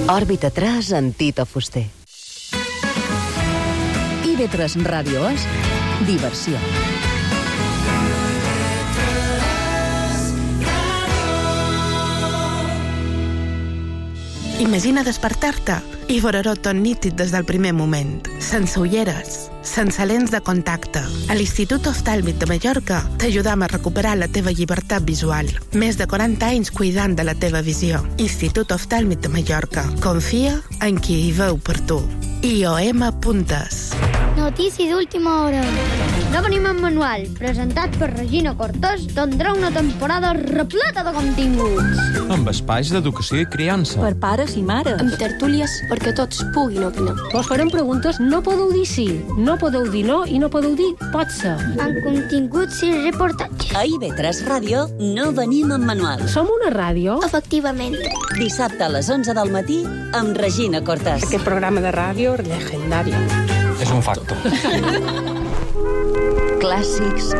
Òrbita 3 amb Tito Fuster. IB3 Ràdio és diversió. Imagina despertar-te i veure-ho tot nítid des del primer moment, sense ulleres, sense lents de contacte. A l'Institut Oftàlmic de Mallorca t'ajudam a recuperar la teva llibertat visual. Més de 40 anys cuidant de la teva visió. Institut Oftàlmic de Mallorca. Confia en qui hi veu per tu. IOM Puntes. Notícia d'última hora. No venim en manual, presentat per Regina Cortés, tindrà una temporada repleta de continguts. Amb espais d'educació i criança. Per pares i mares. Amb tertúlies perquè tots puguin opinar. Vos farem preguntes, no podeu dir sí, no podeu dir no i no podeu dir pot ser. Amb continguts i reportatges. A IB3 Ràdio no venim en manual. Som una ràdio? Efectivament. Dissabte a les 11 del matí amb Regina Cortés. Aquest programa de ràdio legendari. És un facto. Clàssics,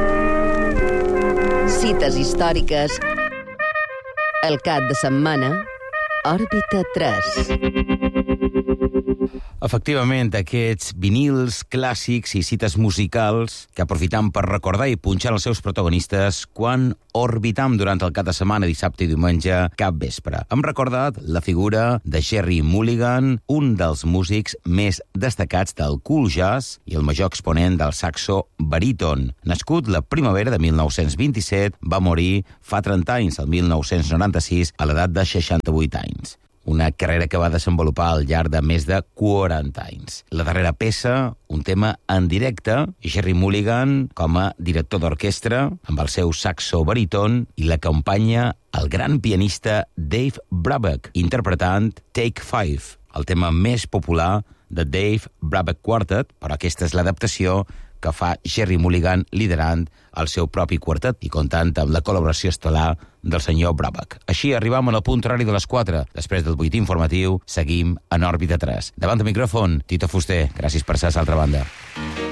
cites històriques, el cap de setmana, Òrbita 3. Efectivament, aquests vinils clàssics i cites musicals que aprofitam per recordar i punxar els seus protagonistes quan orbitam durant el cap de setmana, dissabte i diumenge, cap vespre. Hem recordat la figura de Gerry Mulligan, un dels músics més destacats del cool jazz i el major exponent del saxo baríton. Nascut la primavera de 1927, va morir fa 30 anys, el 1996, a l'edat de 68 anys. Una carrera que va desenvolupar al llarg de més de 40 anys. La darrera peça, un tema en directe, Gerry Mulligan com a director d'orquestra, amb el seu saxo baríton, i l'acompanya el gran pianista Dave Brubeck, interpretant Take 5, el tema més popular de Dave Brubeck Quartet, però aquesta és l'adaptació que fa Gerry Mulligan liderant el seu propi quartet i comptant amb la col·laboració estel·lar del senyor Brubeck. Així arribam al punt horari de les 4. Després del butlletí informatiu, seguim en Òrbita 3. Davant del micròfon, Tito Fuster. Gràcies per ser a l'altra banda.